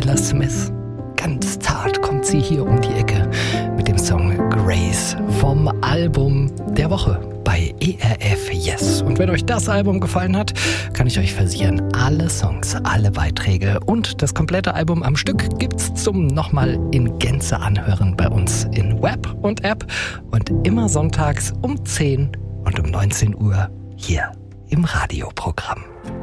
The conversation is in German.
Taylor Smith. Ganz zart kommt sie hier um die Ecke mit dem Song Grace vom Album der Woche bei ERF Yes. Und wenn euch das Album gefallen hat, kann ich euch versichern, alle Songs, alle Beiträge und das komplette Album am Stück gibt's zum nochmal in Gänze anhören bei uns in Web und App und immer sonntags um 10 und um 19 Uhr hier im Radioprogramm.